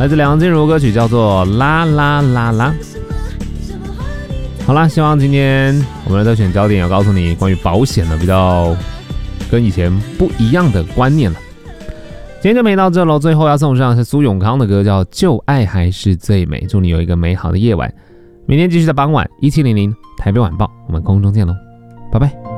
来自梁静茹歌曲叫做啦啦啦啦。好啦，希望今天我们的特选焦点有告诉你关于保险的比较跟以前不一样的观念了。今天就没到这喽，最后要送上的是苏永康的歌，叫《旧爱还是最美》，祝你有一个美好的夜晚。明天继续在傍晚1700台北晚报，我们空中见喽，拜拜。